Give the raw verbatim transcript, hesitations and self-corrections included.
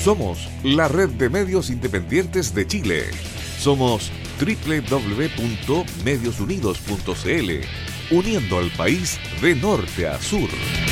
Somos la red de medios independientes de Chile. Somos doble u doble u doble u punto medios unidos punto c l, uniendo al país de norte a sur.